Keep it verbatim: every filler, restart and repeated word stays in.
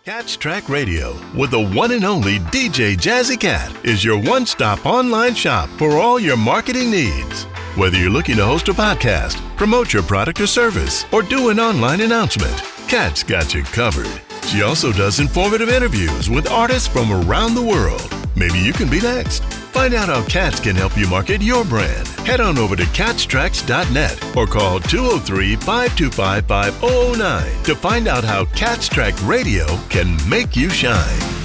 Catch Track Radio with the one and only D J Jazzy Cat is your one-stop online shop for all your marketing needs. Whether you're looking to host a podcast, promote your product or service, or do an online announcement, Cat's got you covered. She also does informative interviews with artists from around the world. Maybe you can be next. Find out how Cats can help you market your brand. Head on over to cats tracks dot net or call two oh three, five two five, five oh oh nine to find out how Cats Track Radio can make you shine.